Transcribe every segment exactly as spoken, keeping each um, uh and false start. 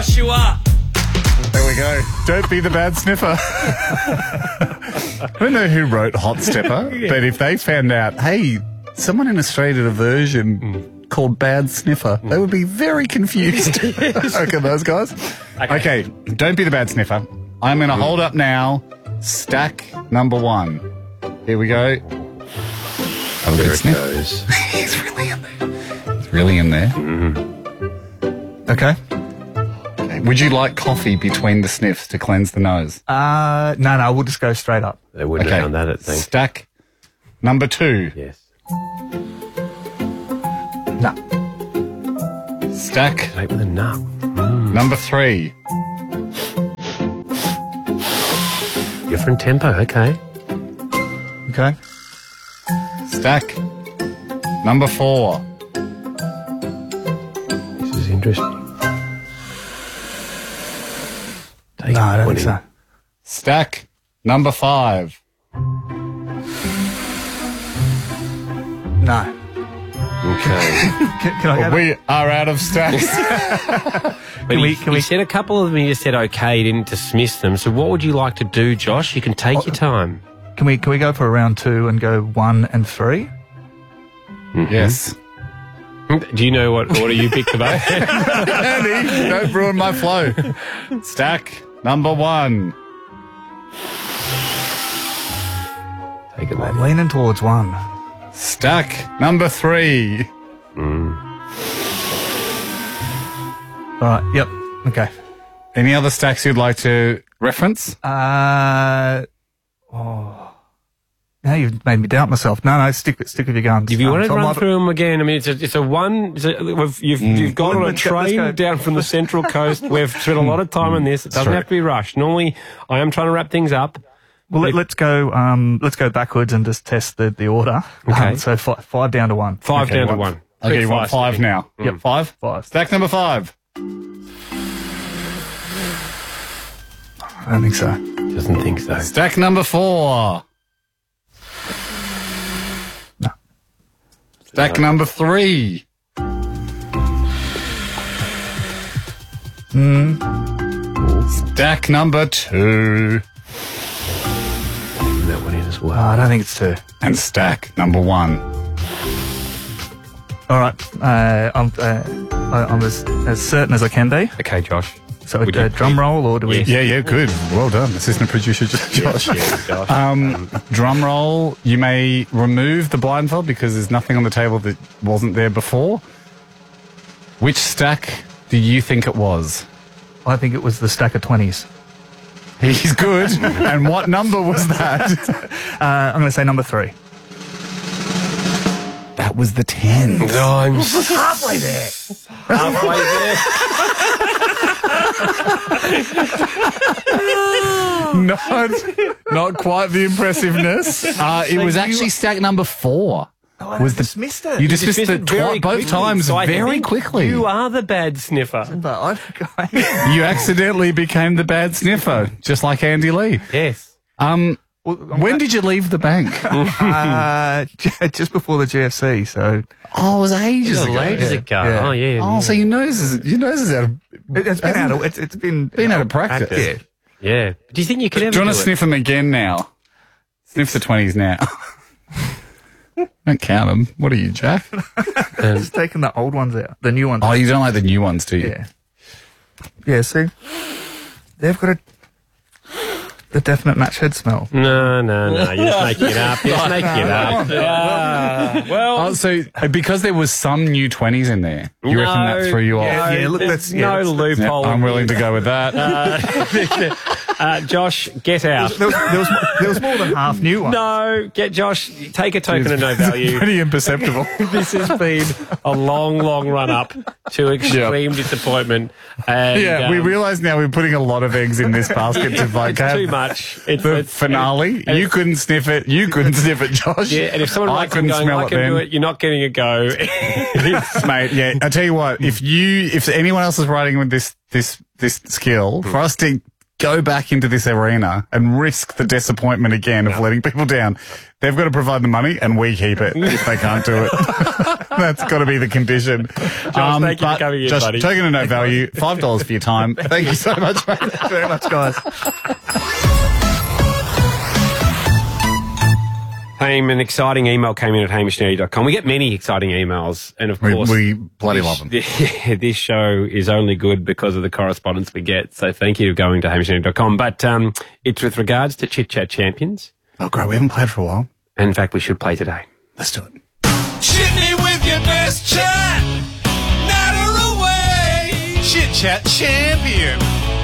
Joshua. There we go. Don't be the bad sniffer. I don't know who wrote Hot Stepper, yeah. but if they found out, hey, someone in Australia did a version mm. called Bad Sniffer, mm. they would be very confused. Look at those guys. Okay. okay, don't be the bad sniffer. I'm going to mm. hold up now stack number one. Here we go. Have a good sniff. Goes. He's really in there. He's really in there. Mm. Okay. Would you like coffee between the sniffs to cleanse the nose? Uh, no, no, we'll just go straight up. They wouldn't okay. have done that, I think. Stack number two. Yes. No. Stack. Straight with a nut. Mm. Number three. Different tempo, okay. Okay. Stack number four. This is interesting. No, I don't think so. Stack number five. No. Okay. can, can I well, we are out of stacks. But can we, can you we... said a couple of them, you just said okay, you didn't dismiss them. So what would you like to do, Josh? You can take oh, your time. Can we can we go for a round two and go one and three? Mm-hmm. Yes. Do you know what order you picked them up? Andy, don't ruin my flow. Stack number one. Take it, mate. I'm leaning towards one. Stack number three. Mm. All right, yep, okay. Any other stacks you'd like to reference? Uh, oh... Now you've made me doubt myself. No, no, stick with stick with your guns. If you um, want to so run through them again, I mean, it's a it's a one. It's a, we've, you've mm. you've gone on a train go, down from the Central Coast. We've spent a lot of time on this. It doesn't have to be rushed. Normally, I am trying to wrap things up. Well, let, let's go. Um, let's go backwards and just test the the order. Okay. Um, so five, five down to one. Five okay, down one. to one. Okay, you want five sticking. now? Mm. Yep, five. Five. Stack number five. I don't think so. Doesn't think so. Stack number four. Stack number three. Mm. Stack number two. That one in as well. Oh, I don't think it's two. And stack number one. All right. Uh, I'm uh, I'm as, as certain as I can be. Okay, Josh. So uh, drum roll, or do we? Yes. Yeah, yeah, good. Well done, assistant producer Josh. Yes, yes, Josh. Um, drum roll. You may remove the blindfold because there's nothing on the table that wasn't there before. Which stack do you think it was? I think it was the stack of twenties. He's good. And what number was that? Uh, I'm going to say number three. That was the ten. No, I'm halfway there. Halfway there. not, not quite the impressiveness. Uh, it was actually stack number four. Oh, I was dismissed it. You dismissed, dismissed it, it very both quickly, times so very quickly. You are the bad sniffer. You accidentally became the bad sniffer, just like Andy Lee. Yes. Um, well, when did you leave the bank? uh, just before the G F C. So. Oh, it was ages ago. Ages yeah. ago. Yeah. Oh yeah. Oh, yeah. so your nose is your nose is out of. It, it's been out of. It's, it's been been out of practice. practice. Yeah. Yeah. Do you think you could ever? Do you want do to sniff them again now? Sniff the twenties now. Don't count them. What are you, Jack? um, Just taking the old ones out. The new ones. Oh, you don't like the new ones, do you? Yeah. Yeah, see? They've got a, the definite match head smell. No, no, no. You're just making it up. You're just making it up. Uh, well, oh, so because there was some new twenties in there, you no, reckon that threw you off? Yeah, yeah, look, there's that's, yeah, no that's, loophole. Yeah, I'm willing to go with that. Uh, uh, Josh, get out. There was, there, was, there was more than half new ones. No, get Josh. Take a token of no value. Pretty imperceptible. This has been a long, long run up to extreme yep. disappointment. And, yeah, um, we realise now we're putting a lot of eggs in this basket to like it's have too much. It's the it's, finale. And you couldn't sniff it. You couldn't sniff it, Josh. Yeah, and if someone I writes couldn't going, smell I it can then. do it, you're not getting a go. Mate, yeah. I tell you what, if you, if anyone else is writing with this, this, this skill, for us to go back into this arena and risk the disappointment again of letting people down. They've got to provide the money and we keep it if they can't do it. That's got to be the condition. Josh, um, thank you for coming in, Josh, buddy. token of no value, five dollars for your time. Thank you so much, mate. Thank you very much, guys. Haim, an exciting email came in at hamish nerdy dot com. We get many exciting emails, and of We, course, we bloody love them. this, this show is only good because of the correspondence we get. So thank you for going to hamish nerdy dot com. But um, it's with regards to Chit Chat Champions. Oh, great. We haven't played for a while. And in fact, we should play today. Let's do it. Chit me with your best chat. Natter away. Chit Chat Champion.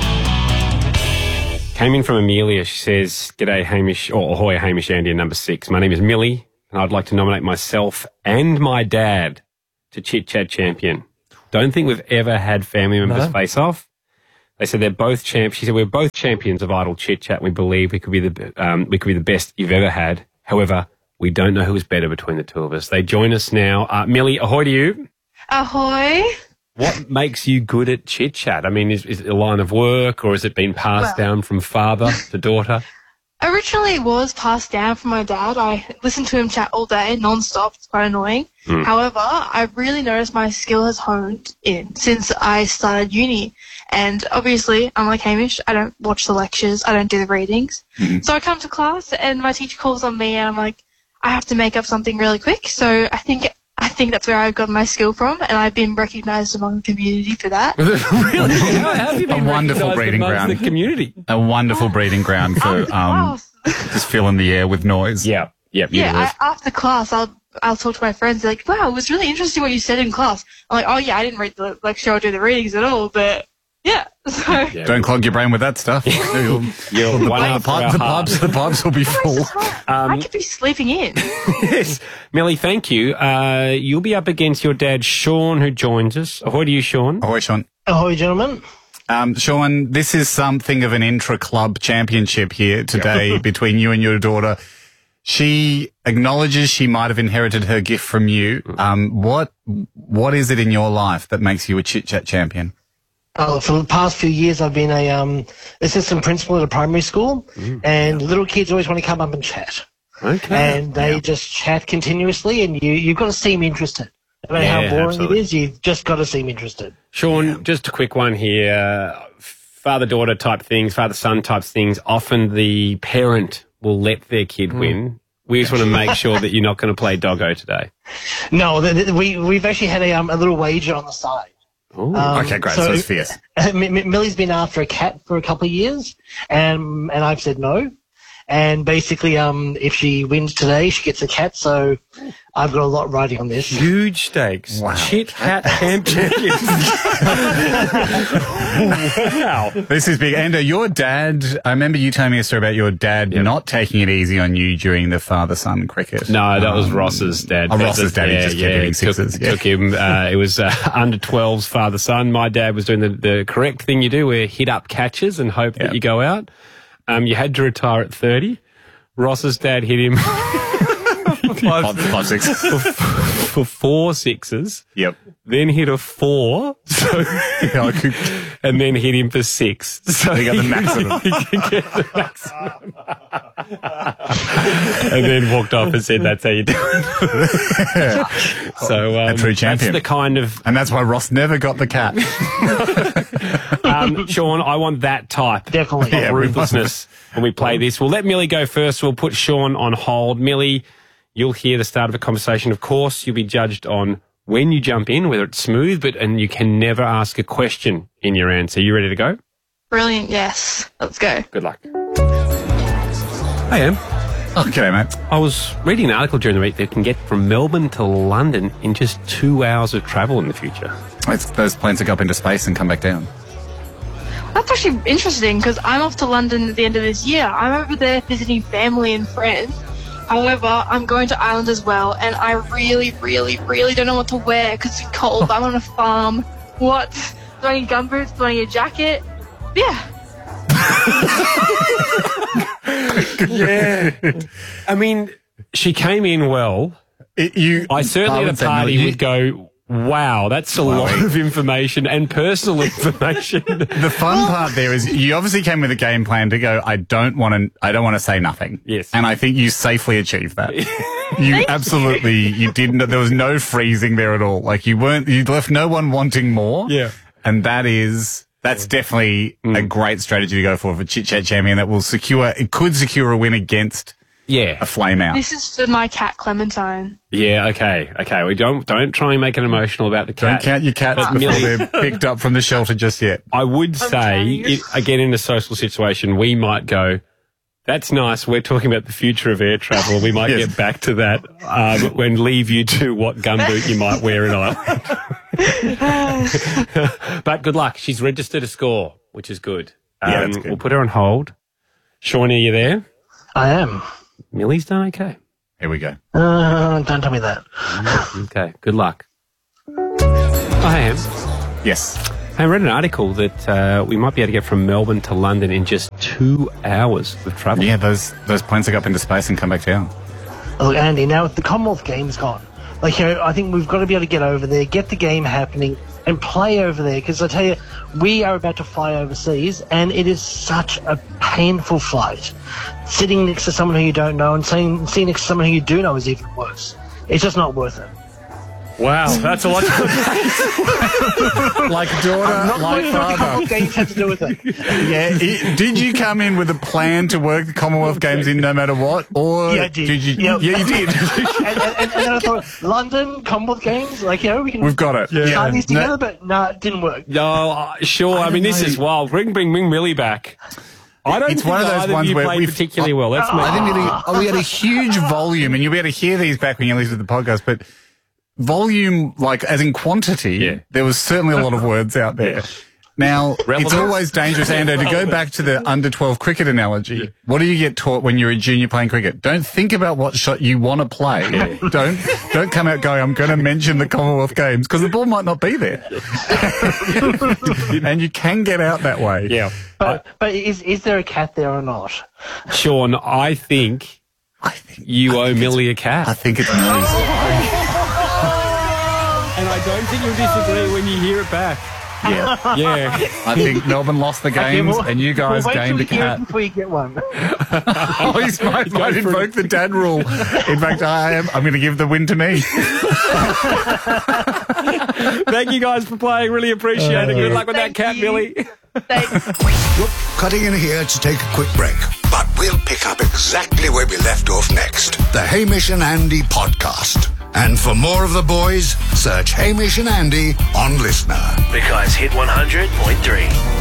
Came in from Amelia. She says, G'day, Hamish, or ahoy, Hamish, Andy, and number six. My name is Millie, and I'd like to nominate myself and my dad to Chit Chat Champion. Don't think we've ever had family members No. face off. They said they're both champ. She said we're both champions of idle chit chat. We believe we could be the um, we could be the best you've ever had. However, we don't know who is better between the two of us. They join us now. Uh, Millie, ahoy to you. Ahoy. What makes you good at chit chat? I mean, is, is it a line of work, or has it been passed Well- down from father to daughter? Originally, it was passed down from my dad. I listened to him chat all day, non-stop. It's quite annoying. Mm. However, I've really noticed my skill has honed in since I started uni. And obviously, unlike Hamish, I don't watch the lectures. I don't do the readings. Mm-hmm. So I come to class, and my teacher calls on me, and I'm like, I have to make up something really quick. So I think I think that's where I got my skill from, and I've been recognised among the community for that. Really? How have you been A wonderful recognised breeding amongst ground. the community? A wonderful breeding ground for After um, class. just filling the air with noise. Yeah, yep, Yeah, yeah. I, after class, I'll I'll talk to my friends. They're like, "Wow, it was really interesting what you said in class." I'm like, "Oh yeah, I didn't read the lecture or do the readings at all, but yeah." So Yeah. Don't clog your brain with that stuff. You'll- You're the, one the, up for pub- our the heart. pubs, the pubs will be full. Um, I could be sleeping in. Yes. Millie, thank you. Uh, you'll be up against your dad, Sean, who joins us. Ahoy to you, Sean. Ahoy, Sean. Ahoy, gentlemen. Um, Sean, this is something of an intra-club championship here today between you and your daughter. She acknowledges she might have inherited her gift from you. Um, what what is it in your life that makes you a chit-chat champion? Oh, for the past few years, I've been a um, assistant principal at a primary school, and little kids always want to come up and chat. Okay. And they just chat continuously, and you, you've got to seem interested. No matter Yeah, how boring absolutely. it is, you've just got to seem interested. Sean, just a quick one here. Father-daughter type things, father-son type things. Often the parent will let their kid win. We just want to make sure that you're not going to play doggo today. No, th- th- we, we've actually had a, um, a little wager on the side. Ooh. Um, Okay, great. So, it's fierce. M- M- Millie's been after a cat for a couple of years, and and I've said no. And basically, um, if she wins today, she gets a cat. So I've got a lot riding on this. Huge stakes. Wow. Chit hat champions. Wow. This is big. Endo, your dad, I remember you telling me a story about your dad Yep. not taking it easy on you during the father-son cricket. No, that was Um, Ross's dad. Oh, Ross's dad, he Yeah, just kept yeah, hitting took- sixes. Yeah. Took him. Uh, it was uh, under twelves father-son. My dad was doing the, the correct thing you do, where hit up catches and hope Yeah. that you go out. Um, you had to retire at thirty. Ross's dad hit him Five, five, six. for four sixes, Yep. then hit a four, so, Yeah, I could- and then hit him for six. So You got the maximum. He could get the maximum. And then walked off and said, "That's how you do it." So um, A true champion. That's the kind of And that's why Ross never got the cat. um, Sean. I want that type Definitely. of Yeah, ruthlessness when we play this. We'll let Millie go first. We'll put Sean on hold. Millie, you'll hear the start of a conversation. Of course, you'll be judged on when you jump in, whether it's smooth, but and you can never ask a question in your answer. You ready to go? Brilliant. Yes. Let's go. Good luck. I am. Oh, g'day, mate. I was reading an article during the week that can get from Melbourne to London in just two hours of travel in the future. It's those planes that go up into space and come back down. That's actually interesting because I'm off to London at the end of this year. I'm over there visiting family and friends. However, I'm going to Ireland as well, and I really, really, really don't know what to wear because it's cold. I'm on a farm. What? Do I need gumboots? Do I need a jacket? Yeah. Yeah. I mean, she came in well. It, you, I certainly would at a say, no, party you- would go, Wow, that's a lot of information and personal information. The fun part there is you obviously came with a game plan to go, I don't want to, I don't want to say nothing. Yes. And I think you safely achieved that. You absolutely, you didn't, there was no freezing there at all. Like you weren't, you left no one wanting more. Yeah. And that is, that's definitely Mm. a great strategy to go for for Chit Chat Champion that will secure, it could secure a win against Yeah. a flame out. This is for my cat Clementine. Yeah, okay, okay. We don't don't try and make it emotional about the Don't cat. count your cats But before Millie- they're picked up from the shelter just yet. I would say, trying. it, again, in a social situation, we might go, that's nice. We're talking about the future of air travel. We might Yes. get back to that um, when leave you to what gumboot you might wear in Ireland. But good luck. She's registered a score, which is good. Um, Yeah, that's good. We'll put her on hold. Sean, are you there? I am. Millie's done okay. Here we go. Uh, don't tell me that. Okay, good luck. I am. Yes. I read an article that uh, we might be able to get from Melbourne to London in just two hours of travel. Yeah, those those planes will go up into space and come back down. Look, Andy, now with the Commonwealth Games gone, like, you know, I think we've got to be able to get over there, get the game happening, and play over there. Because I tell you, we are about to fly overseas, and it is such a painful flight. Sitting next to someone who you don't know and sitting, sitting next to someone who you do know is even worse. It's just not worth it. Wow, that's a lot. Like daughter, Not like quite sure what the father. Commonwealth Games had to do with it. Yeah. i- Did you come in with a plan to work the Commonwealth Games in no matter what, or Yeah, I did. you? Yep. Yeah, you did. and, and, and then I thought, London, Commonwealth Games, like, you know, we can We've got it. Yeah. tie these No- together, but no, it didn't work. No, uh, sure. I, mean, this know. is wild. Bring, bring, bring Millie back. I don't It's think one of those either ones you where played we've- particularly well. That's me. I think we had, a, we had a huge volume, and you'll be able to hear these back when you listen to the podcast, but volume, like as in quantity, Yeah. there was certainly a lot of words out there. Now, it's Relevant. always dangerous, Ando, to go back to the under twelve cricket analogy. What do you get taught when you're a junior playing cricket? Don't think about what shot you want to play. Don't don't come out going, I'm going to mention the Commonwealth Games, because the ball might not be there. And you can get out that way. Yeah. But, but is, is there a cat there or not? Sean, I think I think, you owe Millie a cat. I think it's Millie's. And I don't think you'll disagree when you hear it back. Yeah. Yeah. I think Melbourne lost the Okay, games, well- and you guys well, wait gained a till you hear it cat. before you get one. Oh, he's might, might going for invoke the dad rule. In fact, I am. I'm going to give the win to me. Thank you guys for playing. Really appreciate it. Good luck with that Thank cat, you. Millie. Thanks. Whoop, cutting in here to take a quick break. But we'll pick up exactly where we left off next. The Hamish and Andy podcast. And for more of the boys, search Hamish and Andy on Listener. Because Hit one hundred point three.